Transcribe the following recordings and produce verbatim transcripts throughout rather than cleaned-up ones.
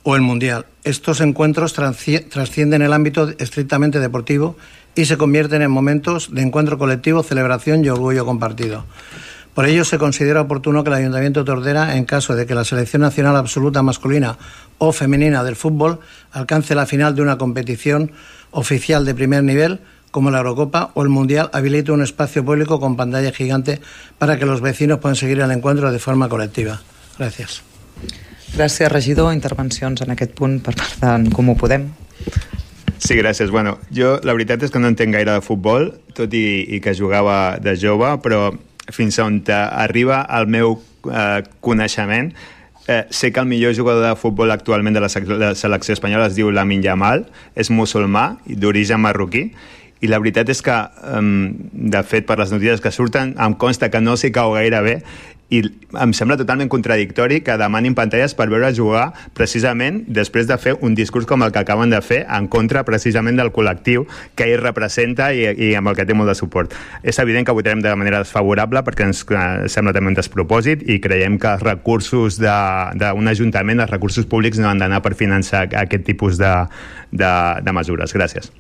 o el Mundial. Estos encuentros trascienden el ámbito estrictamente deportivo y se convierten en momentos de encuentro colectivo, celebración y orgullo compartido. Por ello, se considera oportuno que el Ayuntamiento de Tordera, en caso de que la selección nacional absoluta masculina o femenina del fútbol alcance la final de una competición oficial de primer nivel, como la Eurocopa o el Mundial, habilite un espacio público con pantalla gigante para que los vecinos puedan seguir el encuentro de forma colectiva. Gràcies. Gràcies, regidor. Intervencions en aquest punt per part d'en Comú Podem. Sí, gràcies. Bueno, jo la veritat és que no entenc gaire de futbol, tot i, i que jugava de jove, però fins on arriba el meu eh, coneixement, eh, sé que el millor jugador de futbol actualment de la selecció espanyola es diu Lamine Yamal, és musulmà i d'origen marroquí, i la veritat és que, eh, de fet, per les notícies que surten, em consta que no s'hi cau gaire bé, i em sembla totalment contradictori que demanin pantalles per veure jugar precisament després de fer un discurs com el que acaben de fer en contra precisament del col·lectiu que ell representa i, i amb el que té molt de suport. És evident que votarem de manera desfavorable perquè ens sembla també un despropòsit i creiem que els recursos d'un ajuntament, els recursos públics no han d'anar per finançar aquest tipus de, de, de mesures. Gràcies.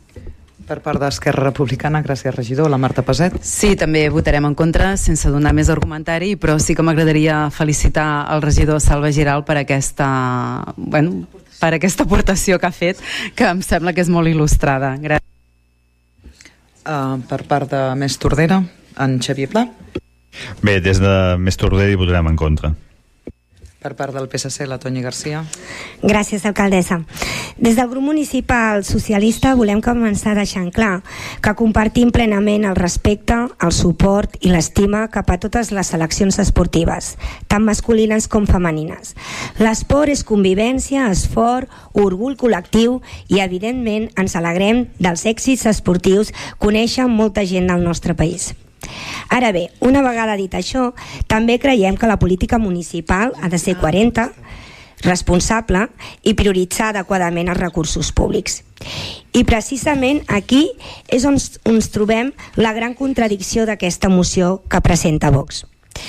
Per part d'Esquerra Republicana, gràcies, regidor. La Marta Peset. Sí, també votarem en contra, sense donar més argumentari, però sí que m'agradaria felicitar el regidor Salva Giral per aquesta, bueno, per aquesta aportació que ha fet, que em sembla que és molt il·lustrada. Gràcies. Uh, per part de Més Tordera, en Xavier Pla. Bé, des de Més Tordera hi votarem en contra. Per part del P S C, la Toñi Garcia. Gràcies, alcaldessa. Des del grup municipal socialista volem començar deixant clar que compartim plenament el respecte, el suport i l'estima cap a totes les seleccions esportives, tant masculines com femenines. L'esport és convivència, esforç, orgull col·lectiu i, evidentment, ens alegrem dels èxits esportius que coneixen molta gent del nostre país. Ara bé, una vegada dit això, també creiem que la política municipal ha de ser coherent, responsable i prioritzar adequadament els recursos públics. I precisament aquí és on ens trobem la gran contradicció d'aquesta moció que presenta Vox.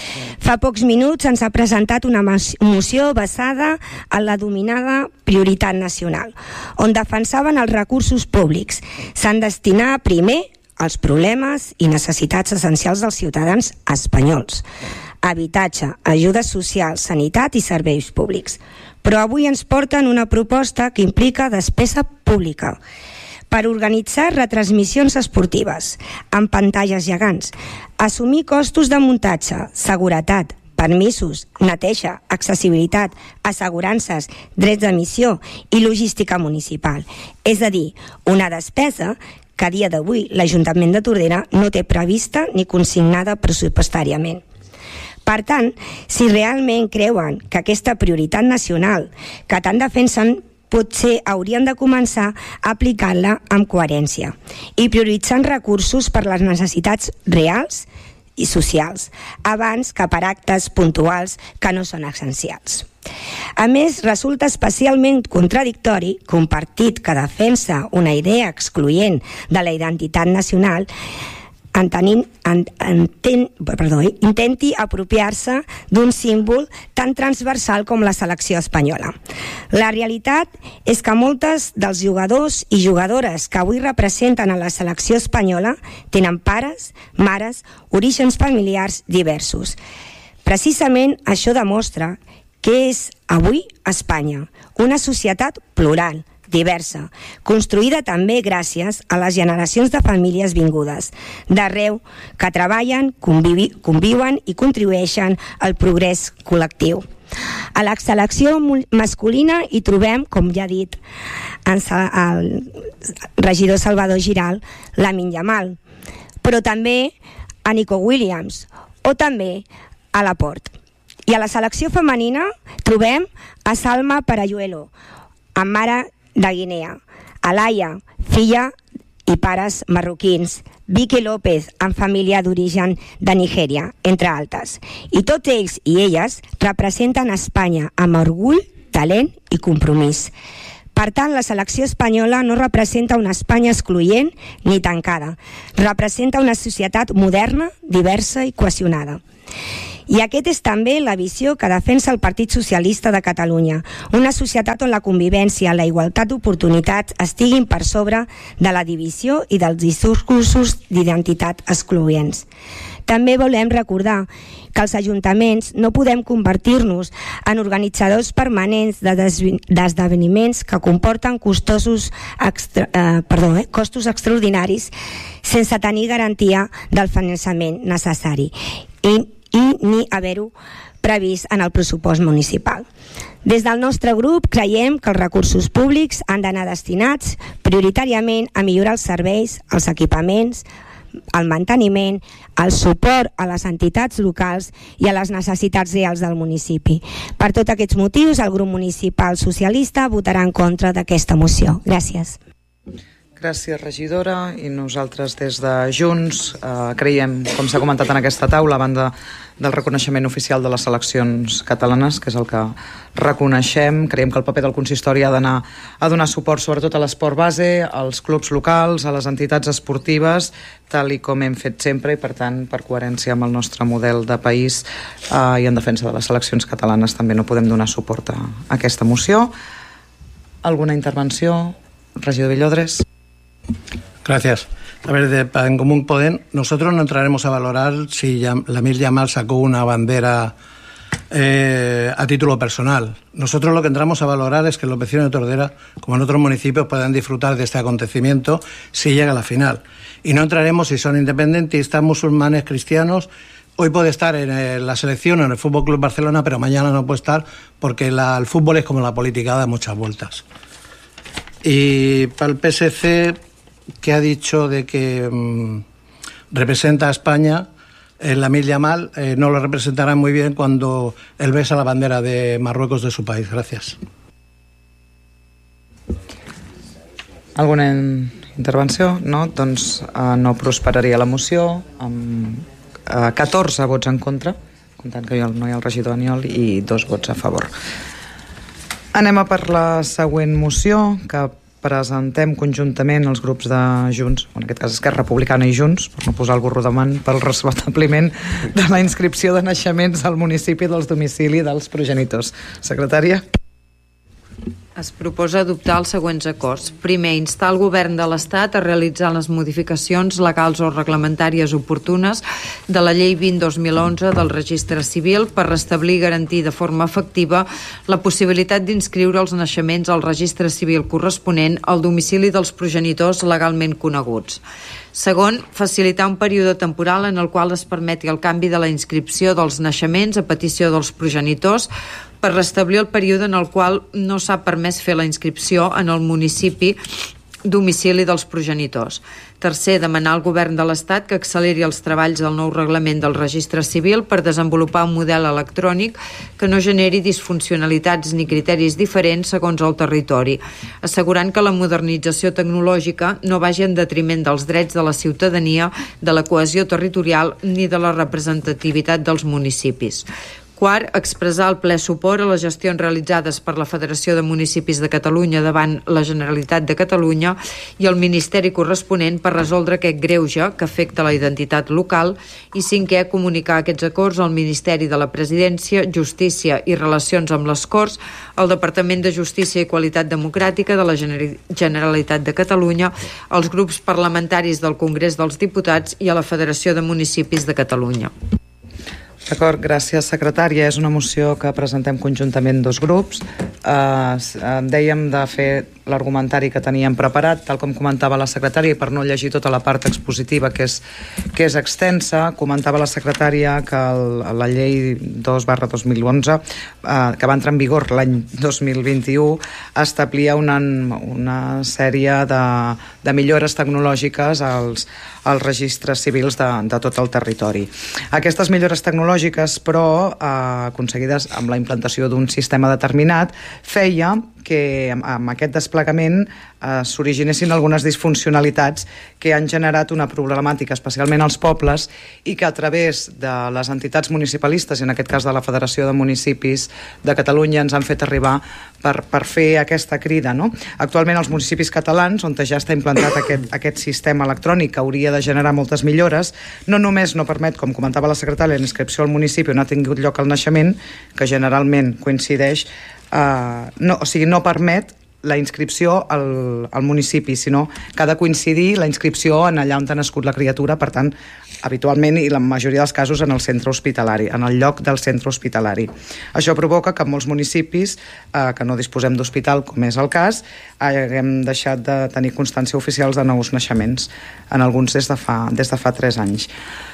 Fa pocs minuts ens ha presentat una moció basada en la dominada prioritat nacional, on defensaven els recursos públics. S'han de destinar primer els problemes i necessitats essencials dels ciutadans espanyols: habitatge, ajudes socials, sanitat i serveis públics. Però avui ens porten una proposta que implica despesa pública per organitzar retransmissions esportives amb pantalles gegants, assumir costos de muntatge, seguretat, permisos, neteja, accessibilitat, assegurances, drets d'emissió i logística municipal. És a dir, una despesa que a dia d'avui l'Ajuntament de Tordera no té prevista ni consignada pressupostàriament. Per tant, si realment creuen que aquesta prioritat nacional que tant defensen, potser haurien de començar a aplicar-la amb coherència i prioritzant recursos per les necessitats reals i socials, abans que per actes puntuals que no són essencials. A més, resulta especialment contradictori que un partit que defensa una idea excloent de la identitat nacional entenint, enten, perdó, intenti apropiar-se d'un símbol tan transversal com la selecció espanyola. La realitat és que moltes dels jugadors i jugadores que avui representen a la selecció espanyola tenen pares, mares, orígens familiars diversos. Precisament això demostra que és avui Espanya, una societat plural, diversa, construïda també gràcies a les generacions de famílies vingudes d'arreu que treballen, convivi, conviuen i contribueixen al progrés col·lectiu. A la selecció masculina hi trobem, com ja ha dit el regidor Salvador Giral, Lamine Yamal, però també a Nico Williams o també a Laporte. I a la selecció femenina trobem a Salma Parayuelo, amb mare de Guinea, Alaya, filla i pares marroquins, Vicky López, amb família d'origen de Nigèria, entre altres. I tots ells i elles representen Espanya amb orgull, talent i compromís. Per tant, la selecció espanyola no representa una Espanya excloent ni tancada. Representa una societat moderna, diversa i cohesionada. I aquest és també la visió que defensa el Partit Socialista de Catalunya, una societat on la convivència, la igualtat d'oportunitats estiguin per sobre de la divisió i dels discursos d'identitat excloents. També volem recordar que els ajuntaments no podem convertir-nos en organitzadors permanents d'esdeveniments que comporten costosos extra, eh, perdó, eh, costos extraordinaris sense tenir garantia del finançament necessari i, i ni haver-ho previst en el pressupost municipal. Des del nostre grup creiem que els recursos públics han d'anar destinats prioritàriament a millorar els serveis, els equipaments, el manteniment, el suport a les entitats locals i a les necessitats reals del municipi. Per tots aquests motius, el grup municipal socialista votarà en contra d'aquesta moció. Gràcies. Gràcies, regidora. I nosaltres des de Junts eh, creiem, com s'ha comentat en aquesta taula, a banda del reconeixement oficial de les seleccions catalanes, que és el que reconeixem, creiem que el paper del consistori ha d'anar a donar suport sobretot a l'esport base, als clubs locals, a les entitats esportives, tal i com hem fet sempre, i per tant, per coherència amb el nostre model de país eh, i en defensa de les seleccions catalanes, també no podem donar suport a, a aquesta moció. Alguna intervenció? Regidor Villodres. Gracias. A ver, de, en Común Podem, nosotros no entraremos a valorar si Lamine Yamal sacó una bandera eh, a título personal. Nosotros lo que entramos a valorar es que los vecinos de Tordera, como en otros municipios, puedan disfrutar de este acontecimiento si llega a la final. Y no entraremos si son independentistas, musulmanes, cristianos. Hoy puede estar en la selección o en el F C Barcelona, pero mañana no puede estar porque la, el fútbol es como la política, da muchas vueltas. Y para el P S C, que ha dicho de que mmm, representa a España, eh, Lamine Yamal eh, no lo representará muy bien cuando él besa la bandera de Marruecos de su país. Gracias. Alguna intervenció? No? Doncs eh, no prosperaria la moció amb eh, catorze vots en contra, comptant que no hi ha el regidor Aniol, i dos vots a favor. Anem a per la següent moció, que presentem conjuntament els grups de Junts, en aquest cas Esquerra Republicana i Junts, per no posar el burro davant, pel restabliment de la inscripció de naixements al municipi dels domicili dels progenitors. Secretària. Es proposa adoptar els següents acords. Primer, instar el govern de l'Estat a realitzar les modificacions legals o reglamentàries oportunes de la llei vint dos mil onze del registre civil per restablir i garantir de forma efectiva la possibilitat d'inscriure els naixements al registre civil corresponent al domicili dels progenitors legalment coneguts. Segon, facilitar un període temporal en el qual es permeti el canvi de la inscripció dels naixements a petició dels progenitors per restablir el període en el qual no s'ha permès fer la inscripció en el municipi domicili dels progenitors. Tercer, demanar al govern de l'Estat que acceleri els treballs del nou reglament del registre civil per desenvolupar un model electrònic que no generi disfuncionalitats ni criteris diferents segons el territori, assegurant que la modernització tecnològica no vagi en detriment dels drets de la ciutadania, de la cohesió territorial ni de la representativitat dels municipis. Quart, expressar el ple suport a les gestions realitzades per la Federació de Municipis de Catalunya davant la Generalitat de Catalunya i el Ministeri corresponent per resoldre aquest greuge que afecta la identitat local. I cinquè, comunicar aquests acords al Ministeri de la Presidència, Justícia i Relacions amb les Corts, al Departament de Justícia i Qualitat Democràtica de la Generalitat de Catalunya, als grups parlamentaris del Congrés dels Diputats i a la Federació de Municipis de Catalunya. D'acord, gràcies, secretària. És una moció que presentem conjuntament dos grups. Eh, dèiem de fer l'argumentari que teníem preparat, tal com comentava la secretària, i per no llegir tota la part expositiva, que és, que és extensa, comentava la secretària que el, la llei dos barra dos mil onze, eh, que va entrar en vigor l'any dos mil vint-i-u, establia una, una sèrie de, de millores tecnològiques als, als registres civils de, de tot el territori. Aquestes millores tecnològiques, però, eh, aconseguides amb la implantació d'un sistema determinat, feia que amb, amb aquest desplegament eh, s'originessin algunes disfuncionalitats que han generat una problemàtica, especialment als pobles, i que a través de les entitats municipalistes, i en aquest cas de la Federació de Municipis de Catalunya, ens han fet arribar per, per fer aquesta crida, no? Actualment els municipis catalans, on ja està implantat aquest, aquest sistema electrònic que hauria de generar moltes millores, no només no permet, com comentava la secretària, la inscripció al municipi on ha tingut lloc el naixement, que generalment coincideix, Uh, no, o sigui, no permet la inscripció al, al municipi, sinó que ha de coincidir la inscripció en allà on ha nascut la criatura, per tant, habitualment i la majoria dels casos en el centre hospitalari, en el lloc del centre hospitalari. Això provoca que en molts municipis eh, que no disposem d'hospital, com és el cas, haguem deixat de tenir constància oficials de nous naixements, en alguns des de fa, des de fa tres anys.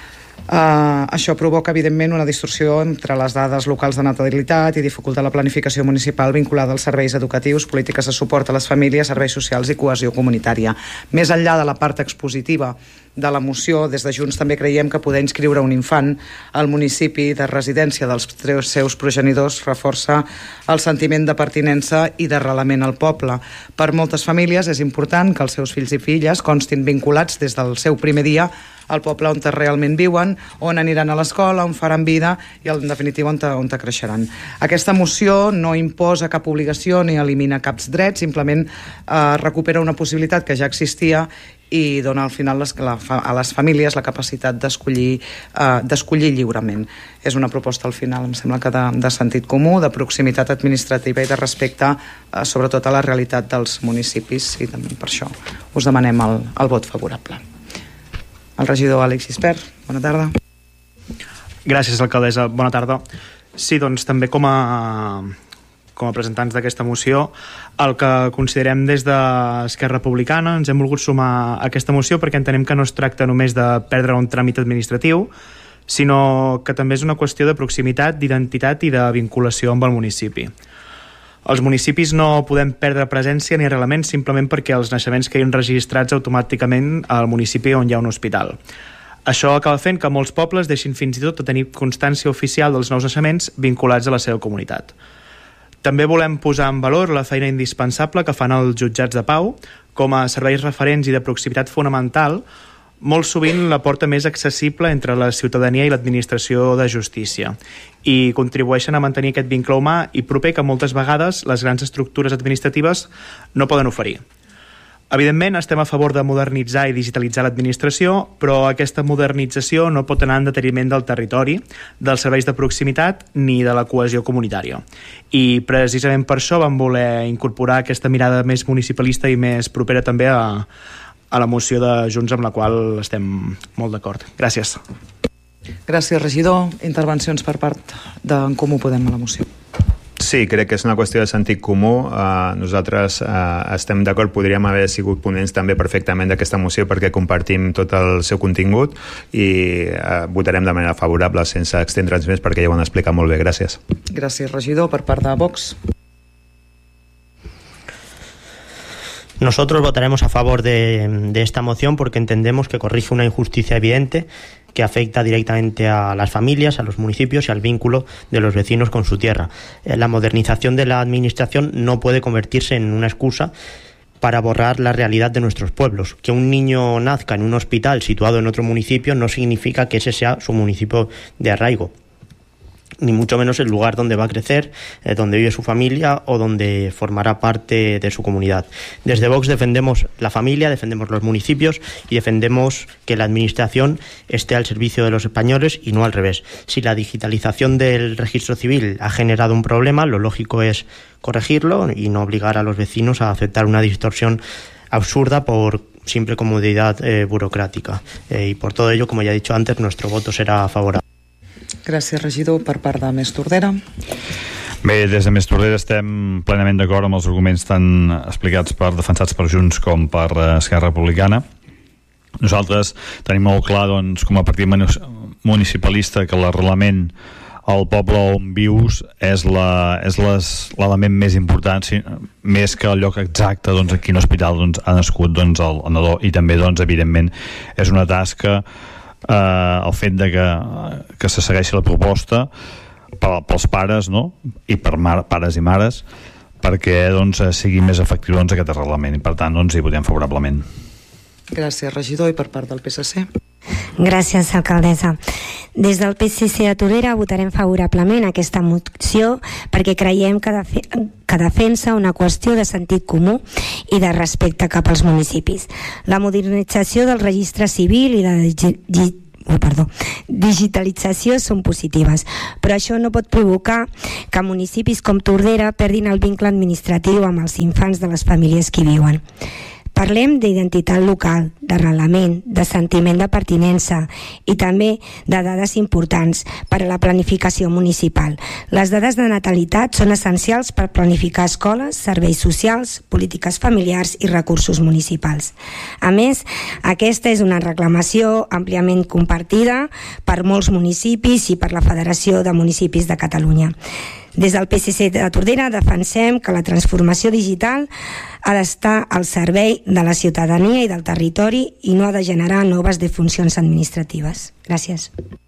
Uh, això provoca, evidentment, una distorsió entre les dades locals de natalitat i dificulta la planificació municipal vinculada als serveis educatius, polítiques de suport a les famílies, serveis socials i cohesió comunitària. Més enllà de la part expositiva de la moció, des de Junts també creiem que poder inscriure un infant al municipi de residència dels seus progenitors reforça el sentiment de pertinença i d'arrelament al poble. Per moltes famílies és important que els seus fills i filles constin vinculats des del seu primer dia al poble on realment viuen, on aniran a l'escola, on faran vida i, en definitiva, on, on creixeran. Aquesta moció no imposa cap obligació ni elimina caps drets, simplement eh, recupera una possibilitat que ja existia i dona al final les, la, a les famílies la capacitat d'escollir eh, d'escollir lliurement. És una proposta al final, em sembla que de, de sentit comú, de proximitat administrativa i de respecte eh, sobretot a la realitat dels municipis, i també per això us demanem el, el vot favorable. El regidor Àlex Gispert, bona tarda. Gràcies, alcaldessa, bona tarda. Sí, doncs també com a, com a presentants d'aquesta moció, el que considerem des d'Esquerra Republicana, ens hem volgut sumar a aquesta moció perquè entenem que no es tracta només de perdre un tràmit administratiu, sinó que també és una qüestió de proximitat, d'identitat i de vinculació amb el municipi. Els municipis no podem perdre presència ni arrelament simplement perquè els naixements quedin registrats automàticament al municipi on hi ha un hospital. Això acaba fent que molts pobles deixin fins i tot de tenir constància oficial dels nous naixements vinculats a la seva comunitat. També volem posar en valor la feina indispensable que fan els jutjats de pau com a serveis referents i de proximitat fonamental, molt sovint la porta més accessible entre la ciutadania i l'administració de justícia, i contribueixen a mantenir aquest vincle humà i proper que moltes vegades les grans estructures administratives no poden oferir. Evidentment, estem a favor de modernitzar i digitalitzar l'administració, però aquesta modernització no pot anar en detriment del territori, dels serveis de proximitat ni de la cohesió comunitària. I precisament per això vam voler incorporar aquesta mirada més municipalista i més propera també a a la moció de Junts, amb la qual estem molt d'acord. Gràcies. Gràcies, regidor. Intervencions per part d'en Comú Podem a la moció. Sí, crec que és una qüestió de sentit comú. Uh, nosaltres uh, estem d'acord, podríem haver sigut ponents també perfectament d'aquesta moció perquè compartim tot el seu contingut i uh, votarem de manera favorable sense extendre'ns més perquè ja ho han explicat molt bé. Gràcies. Gràcies, regidor. Per part de Vox. Nosotros votaremos a favor de, de esta moción porque entendemos que corrige una injusticia evidente que afecta directamente a las familias, a los municipios y al vínculo de los vecinos con su tierra. Eh, la modernización de la administración no puede convertirse en una excusa para borrar la realidad de nuestros pueblos. Que un niño nazca en un hospital situado en otro municipio no significa que ese sea su municipio de arraigo, ni mucho menos el lugar donde va a crecer, eh, donde vive su familia o donde formará parte de su comunidad. Desde Vox defendemos la familia, defendemos los municipios y defendemos que la administración esté al servicio de los españoles y no al revés. Si la digitalización del registro civil ha generado un problema, lo lógico es corregirlo y no obligar a los vecinos a aceptar una distorsión absurda por simple comodidad eh, burocrática. Eh, y por todo ello, como ya he dicho antes, nuestro voto será favorable. Gràcies, regidor. Per part de Més Tordera. Bé, des de Més Tordera estem plenament d'acord amb els arguments tan explicats per defensats per Junts com per Esquerra Republicana. Nosaltres tenim molt clar, doncs, com a partit municipalista, que l'arrelament al poble on vius és la, és les, l'element més important, si, més que el lloc exacte, doncs, a quin hospital doncs, ha nascut doncs, el, el nadó, i també, doncs, evidentment, és una tasca eh, el fet de que, que se segueixi la proposta per, pels pares, no? I per mar, pares i mares, perquè doncs, sigui més efectiu doncs, aquest reglament, i per tant doncs, hi votem favorablement. Gràcies, regidor, i per part del P S C. Gràcies, alcaldessa. Des del P S C de Tordera votarem favorablement aquesta moció perquè creiem que, defe que defensa una qüestió de sentit comú i de respecte cap als municipis. La modernització del registre civil i de Oh, perdó, digitalització són positives, però això no pot provocar que municipis com Tordera perdin el vincle administratiu amb els infants de les famílies que hi viuen. Parlem d'identitat local, d'arrelament, de sentiment de pertinença i també de dades importants per a la planificació municipal. Les dades de natalitat són essencials per planificar escoles, serveis socials, polítiques familiars i recursos municipals. A més, aquesta és una reclamació àmpliament compartida per molts municipis i per la Federació de Municipis de Catalunya. Des del P S C de Tordera defensem que la transformació digital ha d'estar al servei de la ciutadania i del territori i no ha de generar noves defuncions administratives. Gràcies.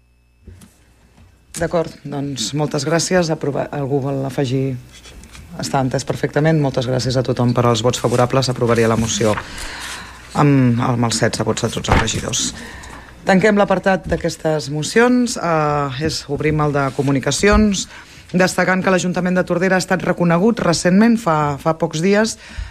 D'acord, doncs moltes gràcies. Aprova... Algú vol afegir? Està entès perfectament. Moltes gràcies a tothom per als vots favorables. Aprovaria la moció amb, amb els setze vots de tots els regidors. Tanquem l'apartat d'aquestes mocions. Uh, és, obrim el de comunicacions, destacant que l'Ajuntament de Tordera ha estat reconegut recentment, fa, fa pocs dies,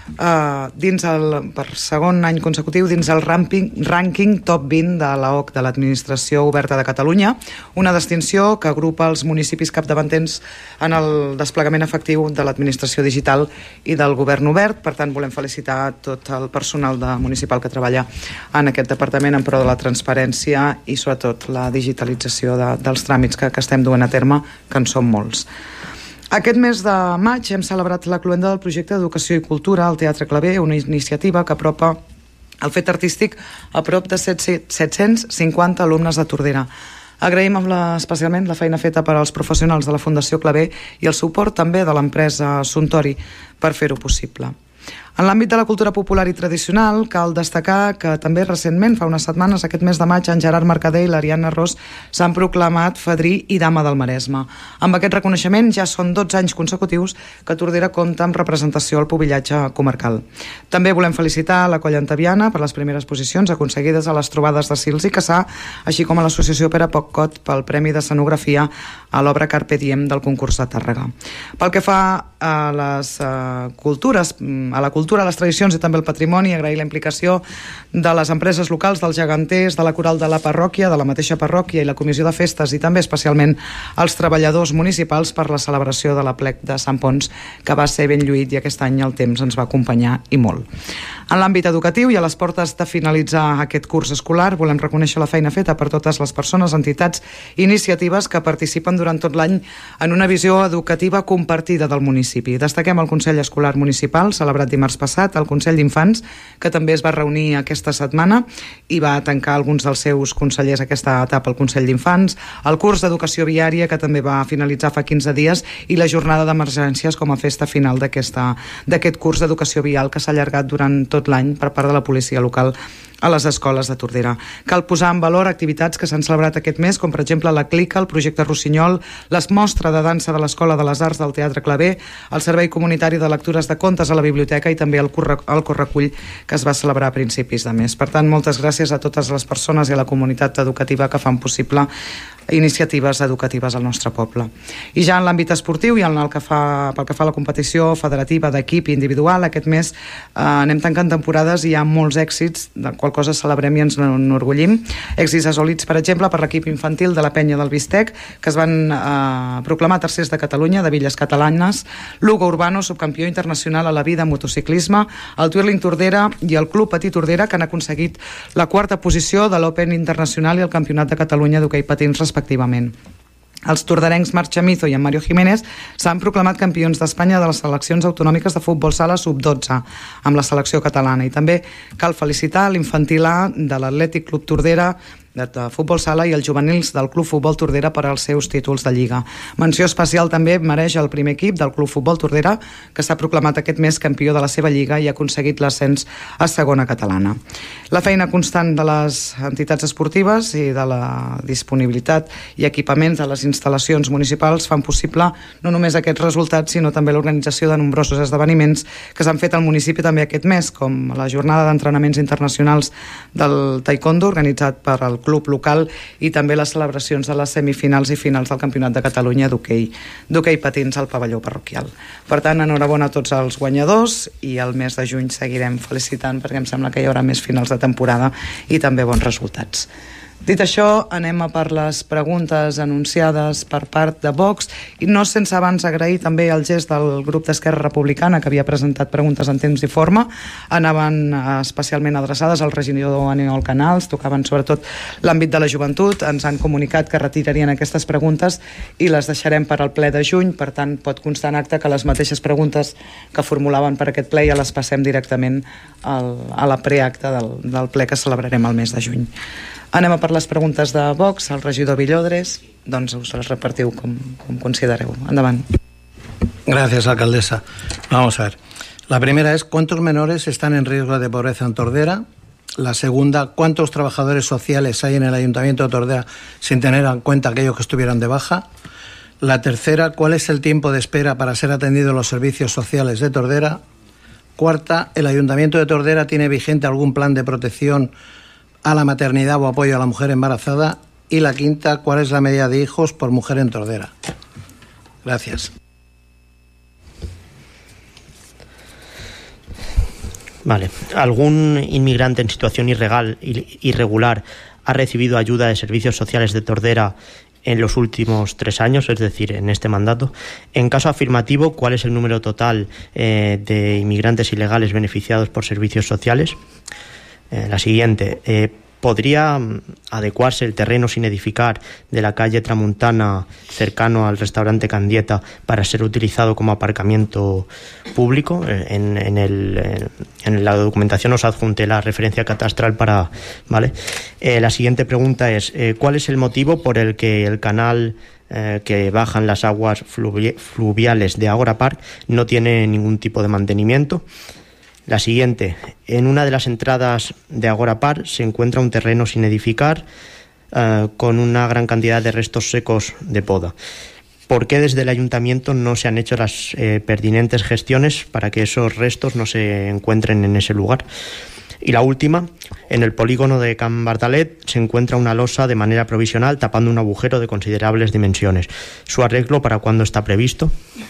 eh, dins el, per segon any consecutiu, dins el rànquing, rànquing top vint de l'A O C, de l'Administració Oberta de Catalunya, una distinció que agrupa els municipis capdavanters en el desplegament efectiu de l'administració digital i del govern obert. Per tant, volem felicitar tot el personal de municipal que treballa en aquest departament en pro de la transparència i sobretot la digitalització de, dels tràmits que, que estem duent a terme, que en són molts. Aquest mes de maig hem celebrat la cloenda del projecte d'Educació i Cultura al Teatre Claver, una iniciativa que apropa el fet artístic a prop de set-cents cinquanta alumnes de Tordera. Agraïm amb la, especialment la feina feta per als professionals de la Fundació Claver i el suport també de l'empresa Suntory per fer-ho possible. En l'àmbit de la cultura popular i tradicional, cal destacar que també recentment, fa unes setmanes, aquest mes de maig, en Gerard Mercader i l'Ariadna Ros s'han proclamat fadrí i dama del Maresme. Amb aquest reconeixement ja són dotze anys consecutius que Tordera compta amb representació al pubillatge comarcal. També volem felicitar la Colla Antaviana per les primeres posicions aconseguides a les trobades de Sils i Cassà, així com a l'Associació Pere Poccot pel Premi d'Escenografia a l'obra Carpe Diem del concurs de Tàrrega. Pel que fa a les uh, cultures, a la cultura cultura, les tradicions i també el patrimoni, agrair la implicació de les empreses locals, dels geganters, de la coral de la parròquia, de la mateixa parròquia i la comissió de festes i també especialment els treballadors municipals per la celebració de l'aplec de Sant Ponç, que va ser ben lluït i aquest any el temps ens va acompanyar i molt. En l'àmbit educatiu i a les portes de finalitzar aquest curs escolar volem reconèixer la feina feta per totes les persones, entitats i iniciatives que participen durant tot l'any en una visió educativa compartida del municipi. Destaquem el Consell Escolar Municipal, celebrat dimarts passat, el Consell d'Infants, que també es va reunir aquesta setmana i va tancar alguns dels seus consellers aquesta etapa, el Consell d'Infants, el curs d'Educació Viària, que també va finalitzar fa quinze dies, i la jornada d'emergències com a festa final d'aquest curs d'Educació Vial que s'ha allargat durant tot l'any per part de la policia local a les escoles de Tordera. Cal posar en valor activitats que s'han celebrat aquest mes, com per exemple la Clica, el projecte Rossinyol, les mostres de dansa de l'Escola de les Arts del Teatre Claver, el Servei Comunitari de Lectures de Contes a la Biblioteca i també el, corre, el Correcull que es va celebrar a principis de mes. Per tant, moltes gràcies a totes les persones i a la comunitat educativa que fan possible iniciatives educatives al nostre poble. I ja en l'àmbit esportiu i en el que fa, pel que fa a la competició federativa d'equip i individual, aquest mes eh, anem tancant temporades i hi ha molts èxits, de qual cosa celebrem i ens enorgullim. Èxits assolits, per exemple, per l'equip infantil de la Penya del Bistec, que es van eh, proclamar tercers de Catalunya, de Villes Catalanes, l'Hugo Urbano, subcampió internacional a la vida en motociclisme, el Twirling Tordera i el Club Patí Tordera, que han aconseguit la quarta posició de l'Open Internacional i el Campionat de Catalunya d'hoquei patins respectivament. Els tordarencs Marc Chamizo i en Mario Jiménez s'han proclamat campions d'Espanya de les seleccions autonòmiques de futbol sala sub dotze amb la selecció catalana, i també cal felicitar l'infantil A de l'Atlètic Club Tordera de, de futbol sala i els juvenils del Club Futbol Tordera per als seus títols de Lliga. Menció especial també mereix el primer equip del Club Futbol Tordera, que s'ha proclamat aquest mes campió de la seva Lliga i ha aconseguit l'ascens a segona catalana. La feina constant de les entitats esportives i de la disponibilitat i equipaments de les instal·lacions municipals fan possible no només aquests resultats, sinó també l'organització de nombrosos esdeveniments que s'han fet al municipi també aquest mes, com la jornada d'entrenaments internacionals del taekwondo organitzat per al club local i també les celebracions de les semifinals i finals del Campionat de Catalunya d'hoquei d'hoquei patins al pavelló parroquial. Per tant, enhorabona a tots els guanyadors i el mes de juny seguirem felicitant perquè em sembla que hi haurà més finals de temporada i també bons resultats. Dit això, anem a per les preguntes anunciades per part de Vox i no sense abans agrair també el gest del grup d'Esquerra Republicana que havia presentat preguntes en temps i forma. Anaven especialment adreçades al regidor Aniol Canals, tocaven sobretot l'àmbit de la joventut, ens han comunicat que retirarien aquestes preguntes i les deixarem per al ple de juny, per tant pot constar en acte que les mateixes preguntes que formulaven per aquest ple ja les passem directament al, a la preacta del, del ple que celebrarem el mes de juny. Anem a per les preguntes de Vox, el regidor Villodres, doncs us les repartiu com, com considereu. Endavant. Gracias, alcaldesa. Vamos a ver. La primera es, ¿cuántos menores están en riesgo de pobreza en Tordera? La segunda, ¿cuántos trabajadores sociales hay en el Ayuntamiento de Tordera sin tener en cuenta aquellos que estuvieran de baja? La tercera, ¿cuál es el tiempo de espera para ser atendidos en los servicios sociales de Tordera? Cuarta, ¿el Ayuntamiento de Tordera tiene vigente algún plan de protección a la maternidad o apoyo a la mujer embarazada? Y la quinta, ¿cuál es la medida de hijos por mujer en Tordera? Gracias. Vale. ¿Algún inmigrante en situación irregal, irregular ha recibido ayuda de servicios sociales de Tordera en los últimos tres años, es decir, en este mandato? En caso afirmativo, ¿cuál es el número total eh, de inmigrantes ilegales beneficiados por servicios sociales? Eh, la siguiente, eh, ¿podría adecuarse el terreno sin edificar de la calle Tramuntana cercano al restaurante Candieta para ser utilizado como aparcamiento público? Eh, en, en, el, en la documentación os adjunté la referencia catastral para... ¿vale? Eh, la siguiente pregunta es, eh, ¿cuál es el motivo por el que el canal eh, que bajan las aguas fluvi- fluviales de Ágora Park no tiene ningún tipo de mantenimiento? La siguiente, en una de las entradas de Ágora Park se encuentra un terreno sin edificar eh, con una gran cantidad de restos secos de poda. ¿Por qué desde el ayuntamiento no se han hecho las eh, pertinentes gestiones para que esos restos no se encuentren en ese lugar? Y la última, en el polígono de Can Bardalet se encuentra una losa de manera provisional tapando un agujero de considerables dimensiones. ¿Su arreglo para cuándo está previsto?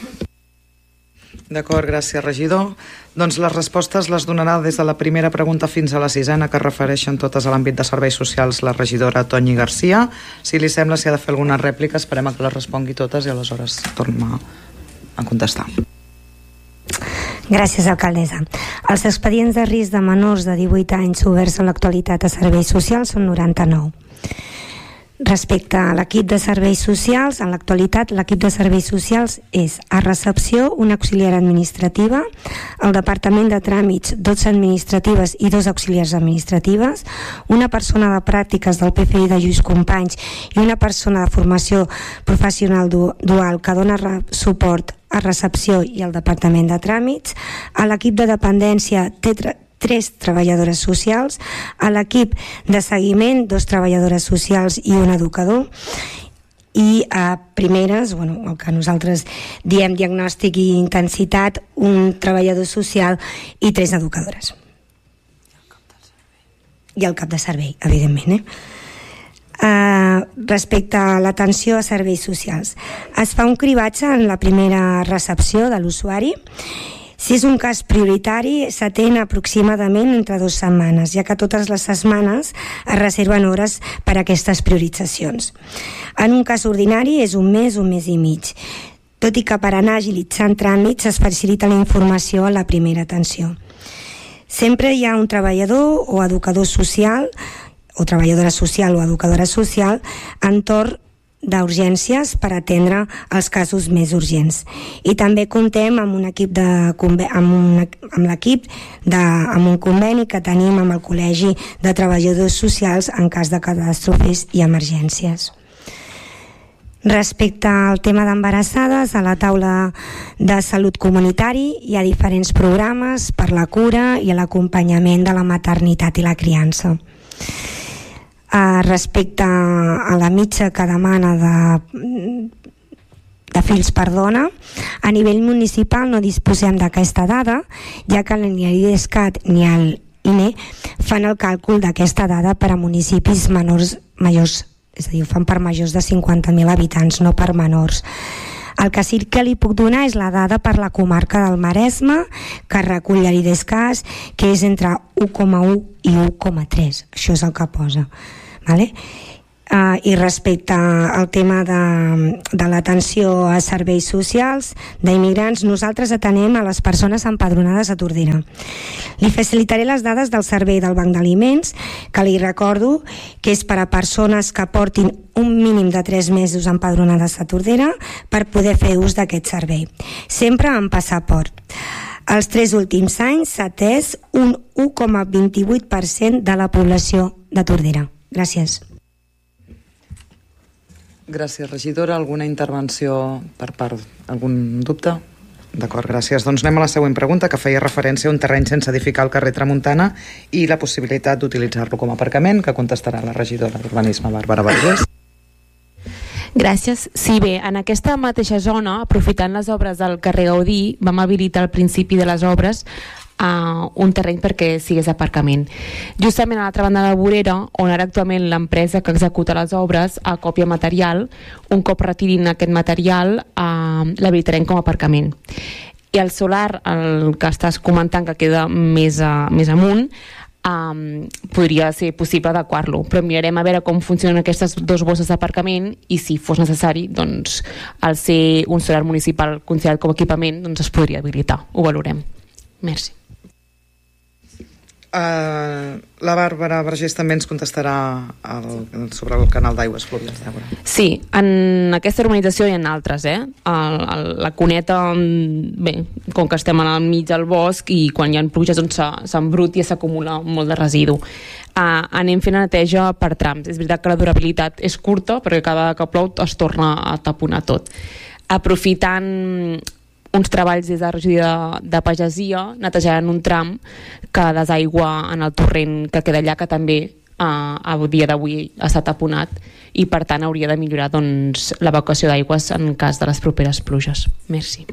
D'acord, gràcies, regidor. Doncs les respostes les donarà des de la primera pregunta fins a la sisena, que refereixen totes a l'àmbit de serveis socials, la regidora Toni Garcia. Si li sembla, si ha de fer alguna rèplica, esperem que les respongui totes i aleshores tornem a contestar. Gràcies, alcaldessa. Els expedients de risc de menors de divuit anys oberts en l'actualitat a serveis socials són noranta-nou. Respecte a l'equip de serveis socials, en l'actualitat l'equip de serveis socials és a recepció una auxiliar administrativa, al departament de tràmits dotze administratives i dos auxiliars administratives, una persona de pràctiques del P F I de Lluís Companys i una persona de formació professional dual que dona suport a recepció i al departament de tràmits. A l'equip de dependència té tres treballadores socials, a l'equip de seguiment dos treballadores socials i un educador, i a primeres, bueno, el que nosaltres diem diagnòstic i intensitat, un treballador social i tres educadores. I el cap de servei, evidentment, eh? Uh, respecte a l'atenció a serveis socials, es fa un cribatge en la primera recepció de l'usuari. Si és un cas prioritari, s'atén aproximadament entre dues setmanes, ja que totes les setmanes es reserven hores per a aquestes prioritzacions. En un cas ordinari és un mes, un mes i mig, tot i que per anar agilitzant tràmits es facilita la informació a la primera atenció. Sempre hi ha un treballador o educador social, o treballadora social o educadora social, entorn d'urgències per atendre els casos més urgents. I també contem amb un equip de amb, un, amb l'equip de, amb un conveni que tenim amb el Col·legi de Treballadors Socials en cas de catàstrofes i emergències. Respecte al tema d'embarassades, a la taula de salut comunitari hi ha diferents programes per la cura i l'acompanyament de la maternitat i la criança. Uh, respecte a la mitja que demana de, de fills per dona, a nivell municipal no disposem d'aquesta dada, ja que ni l'IDESCAT ni el I N E fan el càlcul d'aquesta dada per a municipis menors, majors, és a dir, ho fan per majors de cinquanta mil habitants, no per menors. El que sí que li puc donar és la dada per la comarca del Maresme, que recull l'IDESCAT, que és entre u coma u i u coma tres. Això és el que posa. Vale? Uh, I respecte al tema de, de l'atenció a serveis socials d'immigrants, nosaltres atenem a les persones empadronades a Tordera. Li facilitaré les dades del servei del banc d'aliments, que li recordo que és per a persones que portin un mínim de tres mesos empadronades a Tordera per poder fer ús d'aquest servei, sempre amb passaport. Els tres últims anys s'ha atès un u coma vint-i-vuit per cent de la població de Tordera. Gràcies. Gràcies, regidora. Alguna intervenció per part? Algun dubte? D'acord, gràcies. Doncs anem a la següent pregunta, que feia referència a un terreny sense edificar al carrer Tramuntana i la possibilitat d'utilitzar-lo com a aparcament, que contestarà la regidora d'Urbanisme, Bàrbara Vergés. Gràcies. Sí, bé, en aquesta mateixa zona, aprofitant les obres del carrer Gaudí, vam habilitar al principi de les obres Uh, un terreny perquè sigués aparcament. Justament a l'altra banda de la vorera, on ara actualment l'empresa que executa les obres acopia material, un cop retirin aquest material uh, l'habilitarem com a aparcament. I el solar, el que estàs comentant, que queda més, a, més amunt, Um, podria ser possible adequar-lo, però mirarem a veure com funcionen aquestes dues bosses d'aparcament i si fos necessari, doncs al ser un solar municipal considerat com a equipament, doncs es podria habilitar. Ho valorem. Merci. Uh, la Bàrbara Vergés també ens contestarà el, sobre el canal d'aigües fluvials d'Àgora. Sí, en aquesta urbanització hi ha altres, eh? El, el, la cuneta, bé, com que estem al mig del bosc i quan hi ha pluges doncs s'embruta i s'acumula molt de residu. Uh, anem fent la neteja per trams. És veritat que la durabilitat és curta perquè cada que plou es torna a taponar tot. Aprofitant uns treballs des de la regidoria de, de Pagesia, netejant un tram que desaigua en el torrent que queda allà, que també eh, a dia d'avui està taponat i per tant hauria de millorar doncs, l'evacuació d'aigües en cas de les properes pluges. Merci.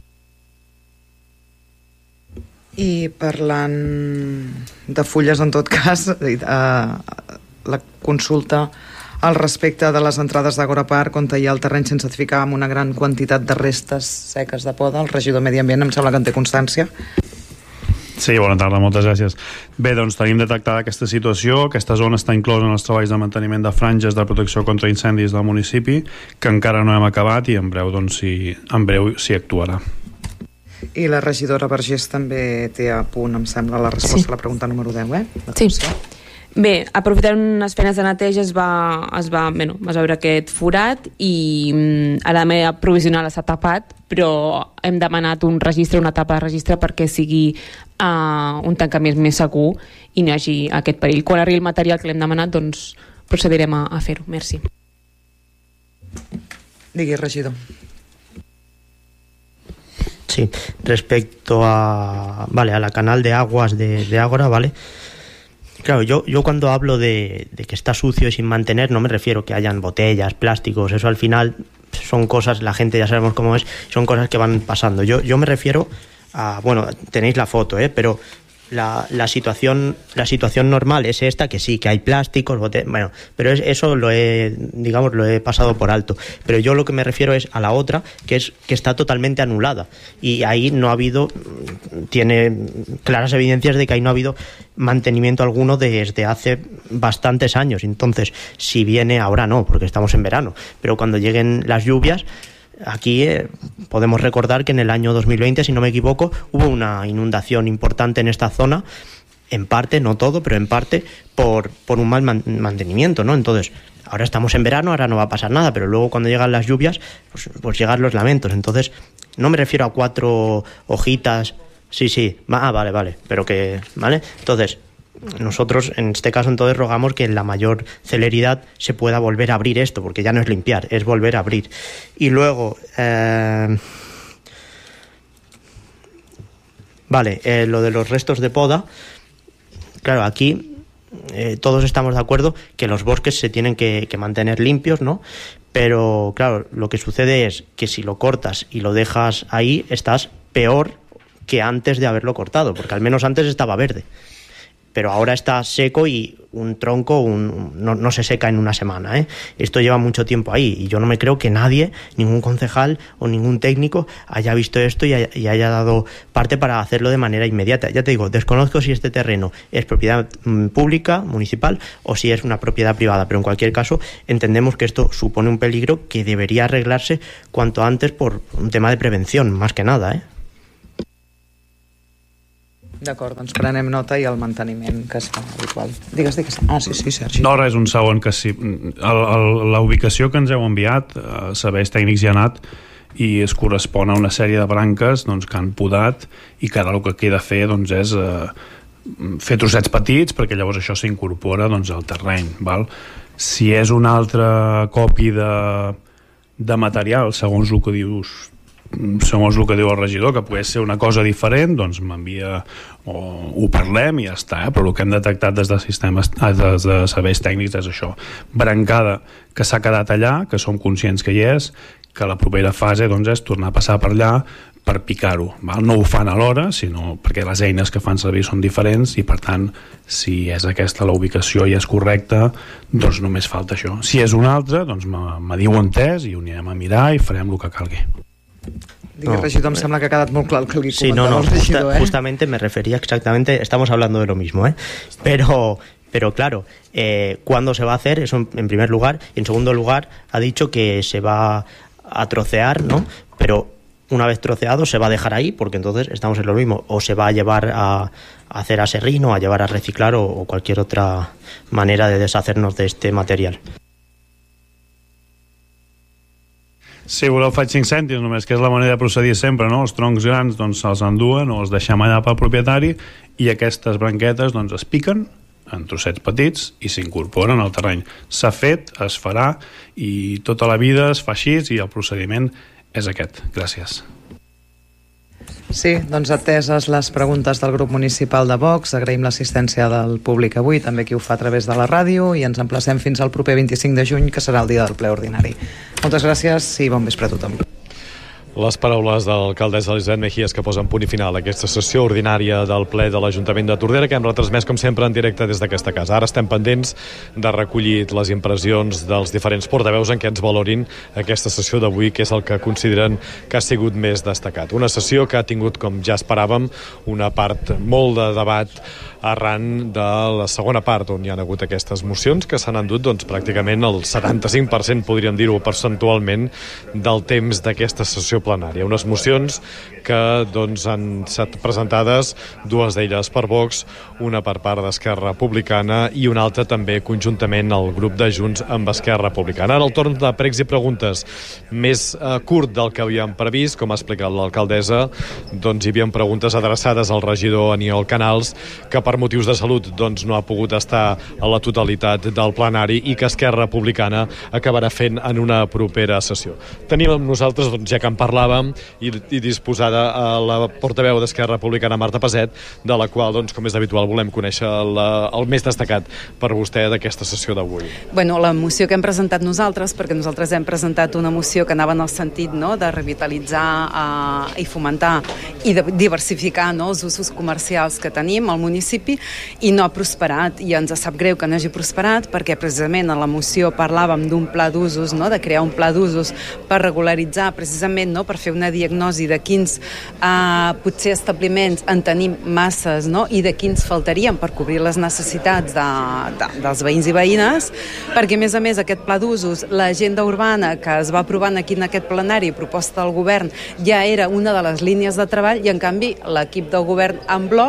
I parlant de fulles, en tot cas, eh, la consulta al respecte de les entrades d'Agora Park, on hi ha el terreny sense edificar amb una gran quantitat de restes seques de poda. El regidor de Medi Ambient em sembla que en té constància. Sí, bona tarda, moltes gràcies. Bé, doncs tenim detectada aquesta situació. Aquesta zona està inclosa en els treballs de manteniment de franges de protecció contra incendis del municipi, que encara no hem acabat i en breu, doncs, si, en breu s'hi actuarà. I la regidora Vergés també té a punt, em sembla, la resposta sí. a la pregunta número deu, eh? Sí. Bé, aprofitant unes feines de neteja es va, es va, bueno, es va veure aquest forat i a la meva provisional s'ha tapat, però hem demanat un registre, una etapa de registre perquè sigui uh, un tancament més segur i no hi hagi aquest perill. Quan arribi el material que l'hem demanat, doncs procedirem a, a fer-ho. Merci. Digui, regidor. Sí, respecto a, vale, a la canal de aguas de, de Ágora, ¿vale? Claro, yo, yo cuando hablo de, de que está sucio y sin mantener, no me refiero que hayan botellas, plásticos, eso al final son cosas, la gente ya sabemos cómo es, son cosas que van pasando. Yo, yo me refiero a, bueno, tenéis la foto, ¿eh? Pero la, la situación la situación normal es esta, que sí, que hay plásticos, botellas, bueno, pero es, eso lo he, digamos, lo he pasado por alto. Pero yo lo que me refiero es a la otra, que es que está totalmente anulada. Y ahí no ha habido, tiene claras evidencias de que ahí no ha habido mantenimiento alguno desde hace bastantes años. Entonces, si viene, ahora no, porque estamos en verano, pero cuando lleguen las lluvias, aquí eh, podemos recordar que en el año dos mil veinte, si no me equivoco, hubo una inundación importante en esta zona en parte, no todo, pero en parte por, por un mal man- mantenimiento, ¿no? Entonces, ahora estamos en verano, ahora no va a pasar nada, pero luego cuando llegan las lluvias, pues, pues llegan los lamentos. Entonces, no me refiero a cuatro hojitas, sí, sí, ah, vale, vale, pero que, ¿vale? Entonces, nosotros en este caso entonces rogamos que en la mayor celeridad se pueda volver a abrir esto, porque ya no es limpiar, es volver a abrir. Y luego, eh... vale, eh, lo de los restos de poda, claro, aquí eh, todos estamos de acuerdo que los bosques se tienen que, que mantener limpios, ¿no? Pero claro, lo que sucede es que si lo cortas y lo dejas ahí, estás peor que antes de haberlo cortado, porque al menos antes estaba verde. Pero ahora está seco y un tronco un, no, no se seca en una semana, ¿eh? Esto lleva mucho tiempo ahí y yo no me creo que nadie, ningún concejal o ningún técnico haya visto esto y haya, y haya dado parte para hacerlo de manera inmediata. Ya te digo, desconozco si este terreno es propiedad mm, pública, municipal, o si es una propiedad privada, pero en cualquier caso entendemos que esto supone un peligro que debería arreglarse cuanto antes por un tema de prevención, más que nada, ¿eh? D'acord, doncs prenem nota i el manteniment que es fa habitual. Digues, digues. Ah, sí, sí, Sergi. No, res, un segon, que sí. El, el, la ubicació que ens heu enviat, eh, serveis tècnics hi ha anat i es correspon a una sèrie de branques doncs, que han podat i que ara el que queda fer doncs, és eh, fer trossets petits perquè llavors això s'incorpora doncs, al terreny. Val? Si és un altre copi de, de material, segons el que dius segons el que diu el regidor, que pogués ser una cosa diferent, doncs m'envia o ho parlem i ja està, eh? Però el que hem detectat des de sistemes, des de serveis tècnics és això, brancada que s'ha quedat allà, que som conscients que hi és, que la propera fase doncs, és tornar a passar per allà per picar-ho, val? No ho fan alhora, sinó perquè les eines que fan servir són diferents i per tant, si és aquesta la ubicació i és correcta, doncs només falta això. Si és una altra, doncs me, me diu entès i ho anirem a mirar i farem el que calgui. Digui, no, regidor, em sembla que ha quedat molt clar el que li sí, comentava no, no, el regidor, justa, ¿eh? Justamente me refería exactamente, estamos hablando de lo mismo, ¿eh? Pero, pero claro, eh, ¿cuándo se va a hacer? Eso en, en primer lugar. Y en segundo lugar, ha dicho que se va a trocear, ¿no? Pero una vez troceado se va a dejar ahí, porque entonces estamos en lo mismo. O se va a llevar a, a hacer aserrín, a llevar a reciclar o, o cualquier otra manera de deshacernos de este material. Si voleu faig cinc cèntims només, que és la manera de procedir sempre, no? Els troncs grans doncs se'ls enduen o els deixem allà pel propietari i aquestes branquetes doncs es piquen en trossets petits i s'incorporen al terreny. S'ha fet, es farà i tota la vida es fa així i el procediment és aquest. Gràcies. Sí, doncs ateses les preguntes del grup municipal de Vox, agraïm l'assistència del públic avui, també qui ho fa a través de la ràdio, i ens emplacem fins al proper vint-i-cinc de juny, que serà el dia del ple ordinari. Moltes gràcies i bon vespre a tothom. Les paraules de l'alcaldessa Elisabet Mejías que posen punt i final a aquesta sessió ordinària del ple de l'Ajuntament de Tordera, que hem retransmès com sempre en directe des d'aquesta casa. Ara estem pendents de recollir les impressions dels diferents portaveus en què ens valorin aquesta sessió d'avui, que és el que consideren que ha sigut més destacat. Una sessió que ha tingut, com ja esperàvem, una part molt de debat arran de la segona part, on hi ha hagut aquestes mocions que s'han endut doncs, pràcticament el setanta-cinc per cent, podríem dir-ho percentualment, del temps d'aquesta sessió plenària. Unes mocions que doncs, han estat presentades, dues d'elles per Vox, una per part d'Esquerra Republicana i una altra també conjuntament al grup de Junts amb Esquerra Republicana. Ara el torn de pregs i preguntes més eh, curt del que havíem previst, com ha explicat l'alcaldessa, doncs hi havia preguntes adreçades al regidor Aniol Canals, que per motius de salut doncs, no ha pogut estar a la totalitat del plenari i que Esquerra Republicana acabarà fent en una propera sessió. Tenim amb nosaltres, doncs, ja que en parlàvem, i, i disposada a la portaveu d'Esquerra Republicana, Marta Paset, de la qual, doncs, com és habitual, volem conèixer la, el més destacat per vostè d'aquesta sessió d'avui. Bueno, la moció que hem presentat nosaltres, perquè nosaltres hem presentat una moció que anava en el sentit, no?, de revitalitzar eh, i fomentar i de diversificar, no?, els usos comercials que tenim al municipi, i no ha prosperat, i ens sap greu que no hagi prosperat, perquè precisament a la moció parlàvem d'un pla d'usos, no?, de crear un pla d'usos per regularitzar, precisament, no?, per fer una diagnosi de quins eh, potser establiments en tenim masses, no?, i de quins faltarien per cobrir les necessitats de, de, dels veïns i veïnes, perquè a més a més aquest pla d'usos, l'agenda urbana que es va aprovant aquí en aquest plenari, proposta del govern, ja era una de les línies de treball, i en canvi l'equip del govern en bloc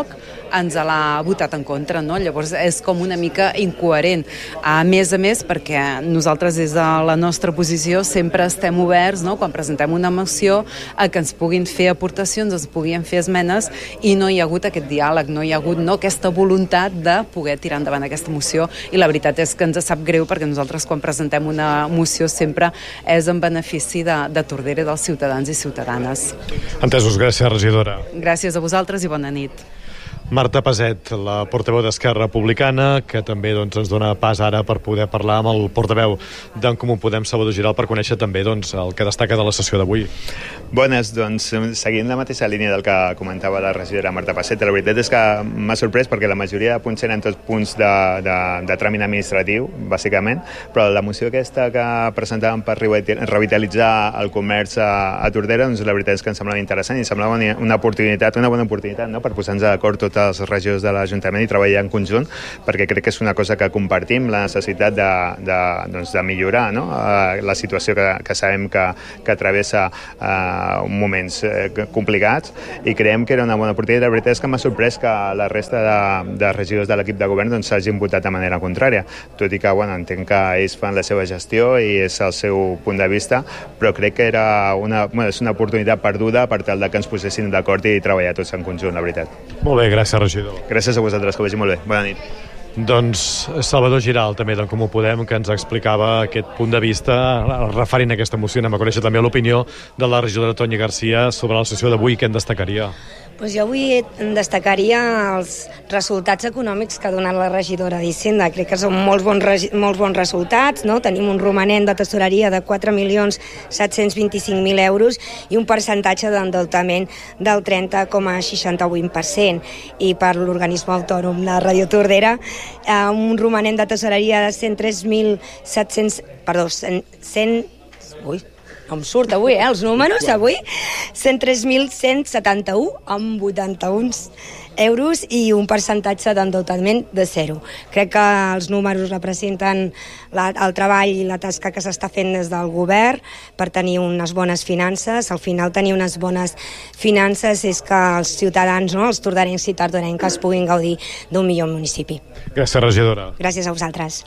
ens l'ha votat en contra, no? Llavors és com una mica incoherent. A més a més, perquè nosaltres des de la nostra posició sempre estem oberts, no? Quan presentem una moció, a que ens puguin fer aportacions, ens puguin fer esmenes, i no hi ha hagut aquest diàleg, no hi ha hagut no, aquesta voluntat de poder tirar endavant aquesta moció, i la veritat és que ens sap greu perquè nosaltres quan presentem una moció sempre és en benefici de, de Tordera i dels ciutadans i ciutadanes. Entesos, gràcies, regidora. Gràcies a vosaltres i bona nit. Marta Paset, la portaveu d'Esquerra Republicana, que també doncs, ens dona pas ara per poder parlar amb el portaveu d'en Comú Podem, Salvador Giral, per conèixer també doncs, el que destaca de la sessió d'avui. Bones, doncs seguint la mateixa línia del que comentava la regidora Marta Paset, la veritat és que m'ha sorprès perquè la majoria de punts eren tots punts de, de, de tràmit administratiu, bàsicament, però la moció aquesta que presentàvem per revitalitzar el comerç a, a Tordera, doncs la veritat és que em semblava interessant i semblava una oportunitat, una bona oportunitat, no?, per posar-nos d'acord tots els regidors de l'Ajuntament i treballar en conjunt, perquè crec que és una cosa que compartim, la necessitat de, de, doncs de millorar, no?, la situació que, que sabem que, que travessa uh, moments uh, complicats, i creiem que era una bona oportunitat. La veritat és que m'ha sorprès que la resta de, de regidors de l'equip de govern doncs, s'hagin votat de manera contrària, tot i que bueno, entenc que ells fan la seva gestió i és el seu punt de vista, però crec que era una, bueno, és una oportunitat perduda per tal de que ens posessin d'acord i treballar tots en conjunt, la veritat. Molt bé, gràcies, regidor. Gràcies a vosaltres, que vagi molt bé. Bona nit. Doncs Salvador Giral, també d'en Comú Podem, que ens explicava aquest punt de vista referint a aquesta moció. Anem a conèixer també l'opinió de la regidora Tonya Garcia sobre la sessió d'avui. Què en destacaria? Pues jo avui destacaria els resultats econòmics que ha donat la regidora d'Hisenda. Crec que són molts bons, molts bons resultats, no? Tenim un romanent de tesoreria de quatre milions set-cents vint-i-cinc mil euros i un percentatge d'endeutament del trenta coma seixanta-vuit per cent. I per l'organisme autònom de Radio Tordera, eh, un romanent de tesoreria de cent tres mil set-cents... Perdó, cent... cent ui, no em surt avui, eh, els números, avui, cent tres mil cent setanta-u amb vuitanta-un euros i un percentatge d'endeutament de zero. Crec que els números representen la, el treball i la tasca que s'està fent des del govern per tenir unes bones finances. Al final tenir unes bones finances és que els ciutadans, no, els tordarencs i tardorenques puguin gaudir d'un millor municipi. Gràcies, regidora. Gràcies a vosaltres.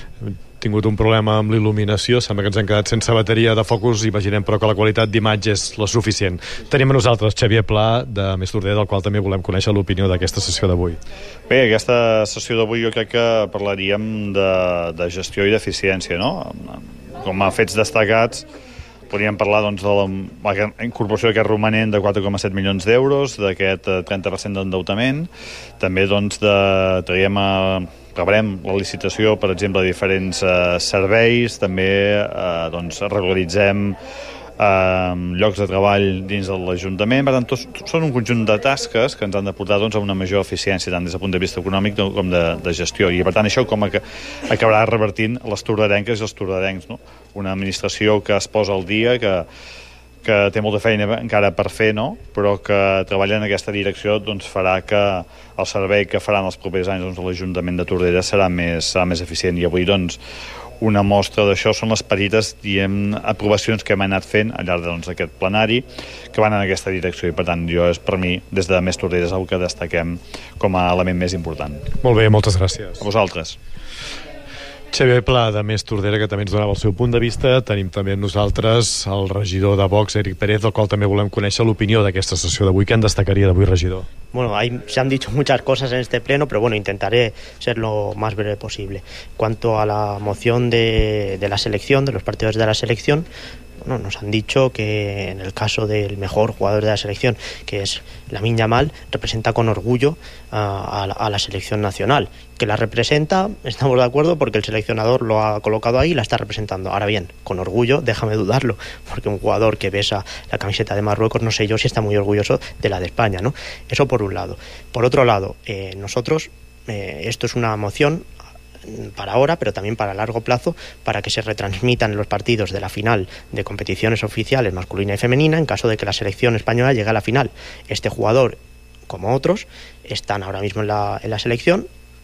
Tingut un problema amb l'il·luminació, sembla que ens hem quedat sense bateria de focus, imaginem però que la qualitat d'imatge és la suficient. Tenim a nosaltres Xavier Pla, de Més Tordera, del qual també volem conèixer l'opinió d'aquesta sessió d'avui. Bé, aquesta sessió d'avui jo crec que parlaríem de, de gestió i d'eficiència, no? Com a fets destacats, podríem parlar doncs, de la, la incorporació d'aquest romanent de quatre coma set milions d'euros, d'aquest trenta per cent d'endeutament, també doncs, de, traiem a rebrem la licitació, per exemple, de diferents eh, serveis, també eh, doncs, regularitzem eh, llocs de treball dins de l'Ajuntament. Per tant, tots, són un conjunt de tasques que ens han de portar doncs, a una major eficiència, tant des del punt de vista econòmic com de, de gestió. I, per tant, això com a que acabarà revertint les tordarenques i els tordarencs, no? Una administració que es posa al dia, que que té molta feina encara per fer, no? Però que treballa en aquesta direcció doncs, farà que el servei que faran els propers anys doncs, l'Ajuntament de Tordera serà més, serà més eficient. I avui doncs, una mostra d'això són les petites diem, aprovacions que hem anat fent al llarg doncs, d'aquest plenari que van en aquesta direcció i per tant jo és per mi des de Més Tordera és el que destaquem com a element més important. Molt bé, moltes gràcies. A vosaltres. Xavier Pla, de Més Tordera, que també ens donava el seu punt de vista. Tenim també amb nosaltres el regidor de Vox, Eric Pérez, del qual també volem conèixer l'opinió d'aquesta sessió d'avui. Què en destacaria d'avui, regidor? Bueno, hay, se han dicho muchas cosas en este pleno, pero bueno, intentaré ser lo más breve posible. En cuanto a la moción de, de la selección, de los partidos de la selección, bueno, nos han dicho que en el caso del mejor jugador de la selección, que es Lamine Yamal, representa con orgullo uh, a, la, a la selección nacional. Que la representa, estamos de acuerdo, porque el seleccionador lo ha colocado ahí y la está representando. Ahora bien, con orgullo, déjame dudarlo, porque un jugador que besa la camiseta de Marruecos, no sé yo si está muy orgulloso de la de España, ¿no? Eso por un lado. Por otro lado, eh, nosotros, eh, esto es una moción para ahora, pero también para largo plazo, para que se retransmitan los partidos de la final de competiciones oficiales masculina y femenina en caso de que la selección española llegue a la final. Este jugador, como otros, están ahora mismo en la, en la selección,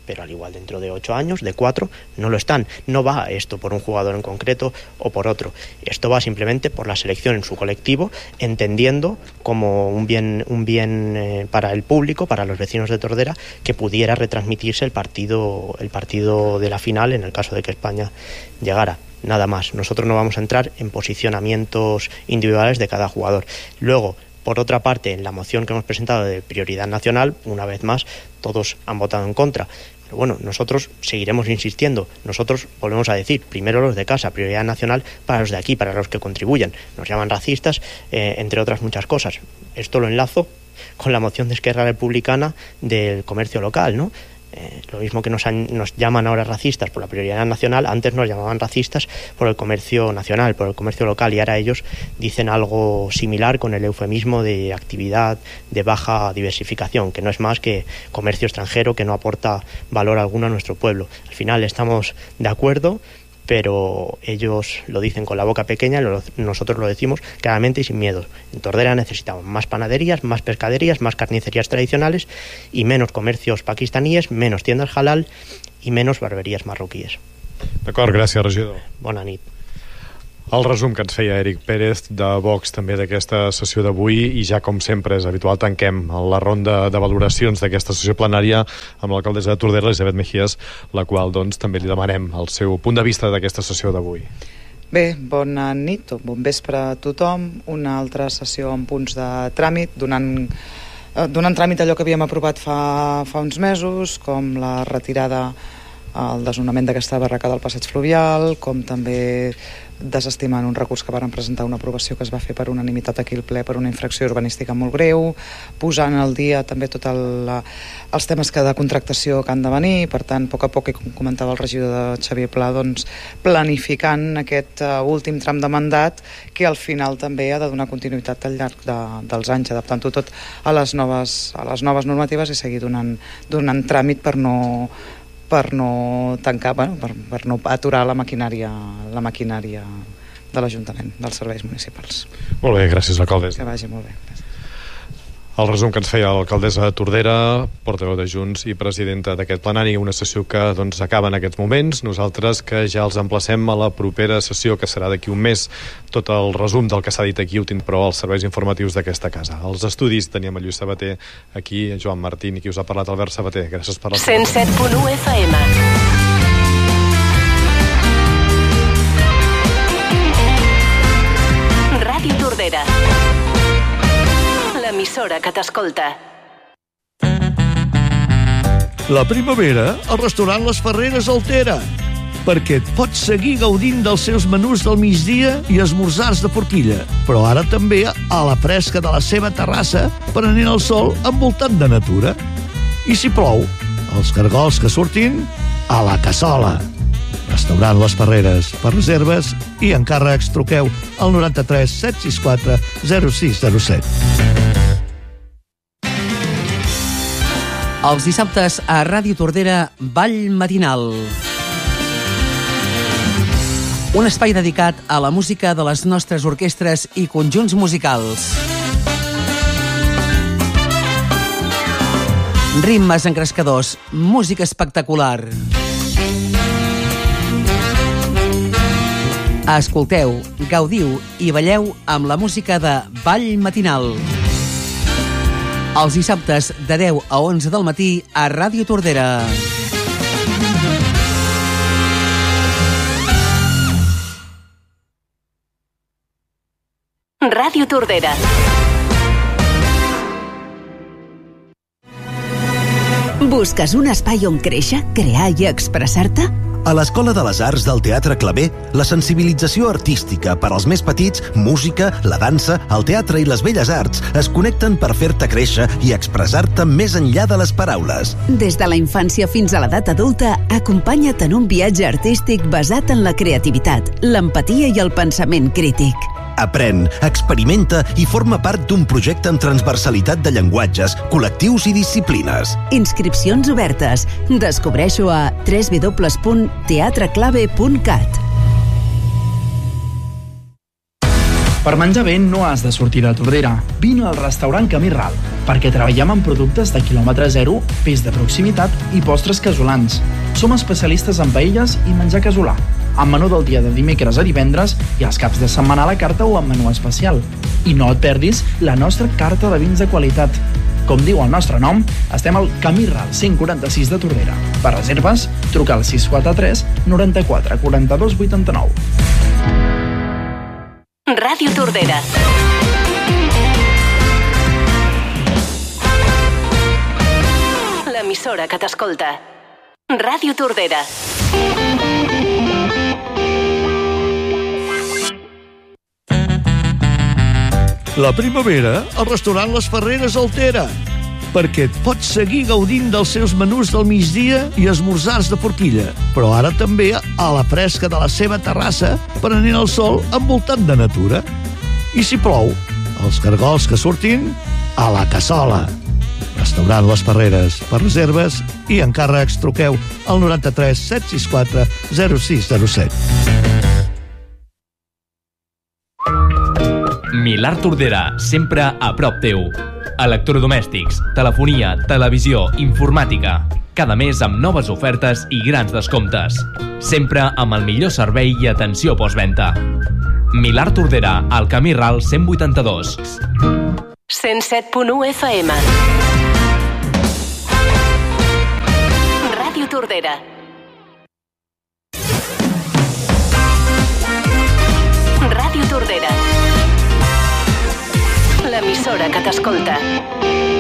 pero al igual dentro de ocho años, de cuatro, no lo están. No va esto por un jugador en concreto o por otro. Esto va simplemente por la selección en su colectivo, entendiendo como un bien, un bien eh, para el público, para los vecinos de Tordera, que pudiera retransmitirse el partido, el partido de la final en el caso de que España llegara. Nada más. Nosotros no vamos a entrar en posicionamientos individuales de cada jugador. Luego, por otra parte, en la moción que hemos presentado de prioridad nacional, una vez más, todos han votado en contra. Pero bueno, nosotros seguiremos insistiendo. Nosotros volvemos a decir, primero los de casa, prioridad nacional para los de aquí, para los que contribuyen. Nos llaman racistas, eh, entre otras muchas cosas. Esto lo enlazo con la moción de Esquerra Republicana del comercio local, ¿no? Eh, lo mismo que nos, han, nos llaman ahora racistas por la prioridad nacional, antes nos llamaban racistas por el comercio nacional, por el comercio local, y ahora ellos dicen algo similar con el eufemismo de actividad de baja diversificación, que no es más que comercio extranjero que no aporta valor alguno a nuestro pueblo. Al final estamos de acuerdo, pero ellos lo dicen con la boca pequeña, lo, nosotros lo decimos claramente y sin miedo. En Tordera necesitamos más panaderías, más pescaderías, más carnicerías tradicionales y menos comercios pakistaníes, menos tiendas halal i menos barberies marroquíes. D'acord, gràcies, regidor. Bona nit. El resum que ens feia Eric Pérez de Vox també d'aquesta sessió d'avui, i ja com sempre és habitual tanquem la ronda de valoracions d'aquesta sessió plenària amb l'alcaldessa de Tordera, Elisabet Mejías, la qual doncs també li demanem el seu punt de vista d'aquesta sessió d'avui. Bé, bona nit o bon vespre a tothom. Una altra sessió amb punts de tràmit, donant, eh, donant tràmit allò que havíem aprovat fa, fa uns mesos, com la retirada, el desnonament d'aquesta barraca del passeig fluvial, com també desestimant un recurs que varen presentar, una aprovació que es va fer per unanimitat aquí al ple per una infracció urbanística molt greu, posant al dia també tots el, els temes que de contractació que han de venir. Per tant, a poc a poc, i com comentava el regidor de Xavier Pla, doncs, planificant aquest uh, últim tram de mandat que al final també ha de donar continuïtat al llarg de, dels anys, adaptant-ho tot a les noves, a les noves normatives i seguir donant, donant tràmit per no per no tancar, bueno, per, per no aturar la maquinària, la maquinària de l'Ajuntament, dels serveis municipals. Molt bé, gràcies, alcaldessa. Que vagi molt bé. El resum que ens feia l'alcaldessa de Tordera, portaveu de Junts i presidenta d'aquest plenari, una sessió que doncs, acaba en aquests moments. Nosaltres que ja els emplacem a la propera sessió, que serà d'aquí un mes. Tot el resum del que s'ha dit aquí ho tinc, però als serveis informatius d'aquesta casa. Els estudis teníem a Lluís Sabater, aquí Joan Martín, i qui us ha parlat, Albert Sabater. Gràcies per la... cent set punt u F M. Ràdio Tordera, l'emissora que t'escolta. La primavera, el restaurant Les Ferreres altera, perquè et pots seguir gaudint dels seus menús del migdia i esmorzars de forquilla, però ara també a la fresca de la seva terrassa, prenent el sol envoltat de natura. I si plou, els cargols que surtin a la cassola. Restaurant Les Ferreres. Per reserves i encàrrecs truqueu al noranta-tres set sis quatre zero sis zero set. Els dissabtes a Ràdio Tordera, Ball Matinal. Un espai dedicat a la música de les nostres orquestres i conjunts musicals. Ritmes encrescadors, música espectacular. Escolteu, gaudiu i balleu amb la música de Ball Matinal. Els dissabtes de deu a onze del matí a Ràdio Tordera. Ràdio Tordera. Busques un espai on créixer, crear i expressar-te? A l'Escola de les Arts del Teatre Claver, la sensibilització artística per als més petits, música, la dansa, el teatre i les belles arts es connecten per fer-te créixer i expressar-te més enllà de les paraules. Des de la infància fins a l'edat adulta, acompanya't en un viatge artístic basat en la creativitat, l'empatia i el pensament crític. Aprèn, experimenta i forma part d'un projecte amb transversalitat de llenguatges, col·lectius i disciplines. Inscripcions obertes. Descobreixo a w w w punt teatre clave punt cat. Per menjar bé no has de sortir de Tordera. Vine al restaurant Camí Ral, perquè treballem amb productes de quilòmetre zero, peix de proximitat i postres casolans. Som especialistes en paelles i menjar casolà, amb menú del dia de dimecres a divendres i els caps de setmana a la carta o amb menú especial. I no et perdis la nostra carta de vins de qualitat. Com diu el nostre nom, estem al Camí Ral cent quaranta-sis de Tordera. Per reserves, truca al sis quatre tres noranta-quatre quaranta-dos vuitanta-nou. Ràdio Tordera. L'emissora que t'escolta. Ràdio Tordera. La primavera, al restaurant Les Ferreres Altera, perquè et pots seguir gaudint dels seus menús del migdia i esmorzars de forquilla, però ara també a la fresca de la seva terrassa, prenent el sol envoltant de natura. I si plou, els cargols que surtin a la cassola. Restaurant Les Ferreres. Per reserves i encàrrecs truqueu al noranta-tres set sis quatre zero sis zero set. Milà Tordera, sempre a prop teu. Electrodomèstics, telefonia, televisió, informàtica. Cada mes amb noves ofertes i grans descomptes. Sempre amb el millor servei i atenció postventa. Milà Tordera, al Camí Ral cent vuitanta-dos. cent set punt u F M. Ràdio Tordera. Ràdio Tordera. L'emissora que t'escolta.